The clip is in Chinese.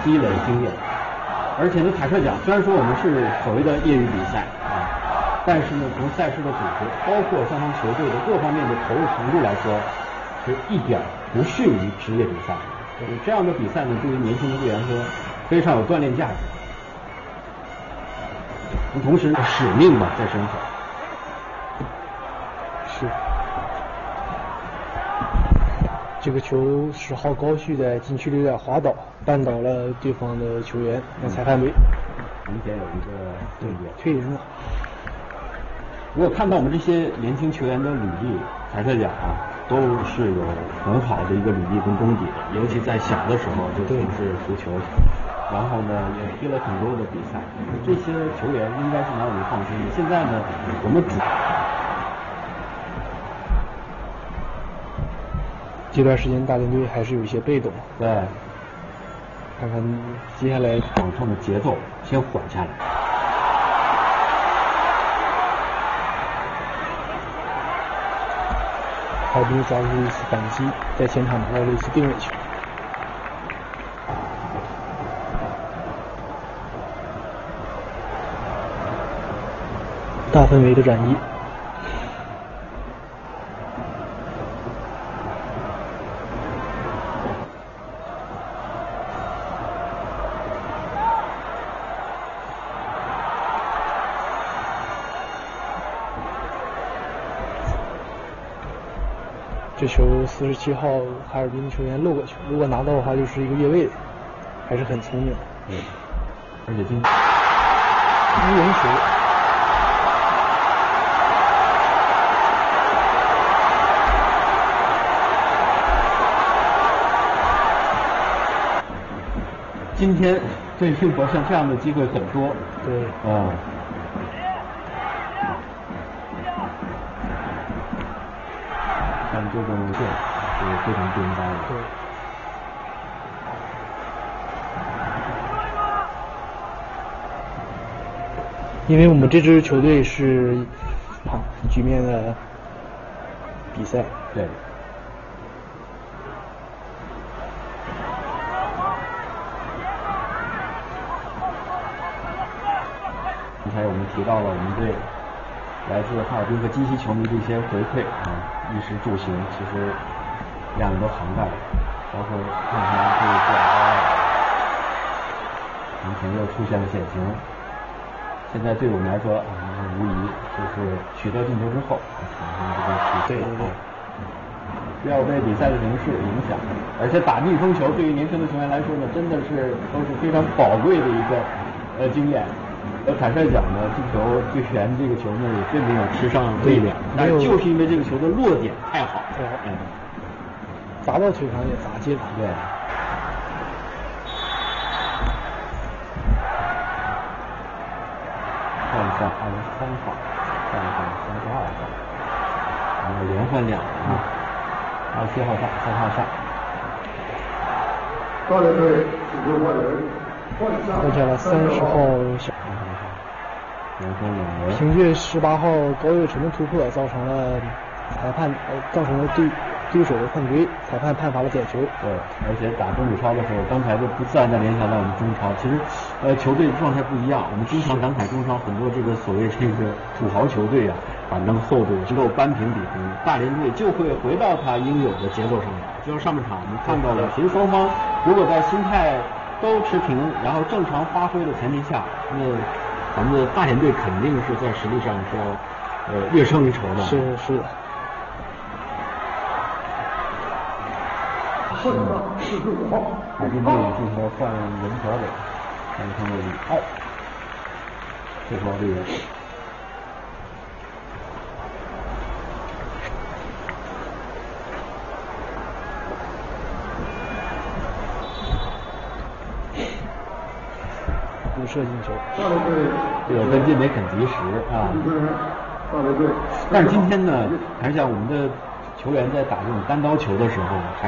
积累经验。而且呢，坦率讲，虽然说我们是所谓的业余比赛啊，但是呢，从赛事的组织，包括双方球队的各方面的投入程度来说，是一点不逊于职业比赛。这样的比赛呢，对于年轻的队员说，非常有锻炼价值。同时，使命吧在身上。 是。这个球10号高旭在禁区里有点滑倒，绊倒了对方的球员，让裁判没。 明显有一个推人了。 如果看到我们这些年轻球员的履历，坦率讲啊，都是有很好的一个履历跟功底的，尤其在小的时候就从事足球，然后呢也踢了很多的比赛，这些球员应该是让我们放心的。现在呢，我们这段时间大连队还是有一些被动， 对， 看看接下来场上的节奏先缓下来。 哈尔滨抓住一次反击，在前场拿到了一次定位球。大范围的转移。这球47号哈尔滨球员漏过去，如果拿到的话就是一个越位，还是很聪明。 而且无人球。 今天对拼搏像这样的机会很多。 对。 像这种是非常不应该的。 对。因为我们这支球队是局面的比赛。 对。刚才我们提到了我们对来自哈尔滨和鸡西球迷的一些回馈啊，衣食住行其实两个都涵盖了，包括看看这个目前又出现了险情，现在对我们来说无疑就是取得进球之后产生这个体会，不要被比赛的形式影响，而且打逆风球对于年轻的球员来说呢，真的是都是非常宝贵的一个经验。坦率讲呢，这球队员这个球呢也并没有吃上力量，但就是因为这个球的落点太好， 砸到腿上也砸进了。 对。换上23号，换上32号，然后连换2个，27号上，3号上。 大连队主队换人， 换下了30号小。凭借18号高岳成的突破，造成了对手的犯规，裁判判罚了点球。 对，而且打中宇超的时候，刚才就不自然的联想到我们中超。其实，球队的状态不一样。我们经常感慨中超很多这个所谓这个土豪球队啊，板凳厚度能够扳平比分，大连队就会回到他应有的节奏上来。就像上半场我们看到了，其实双方如果在心态都持平，然后正常发挥的前提下，那咱们的大连队肯定是在实力上是要略胜一筹的。 是的。 换上45号， 哈尔滨队进行了换人调整，换上了李浩，40号队员。 补射进球。 大连队这个跟进没肯及时啊。 大连队。 但是今天呢，还是讲我们的球员在打这种单刀球的时候，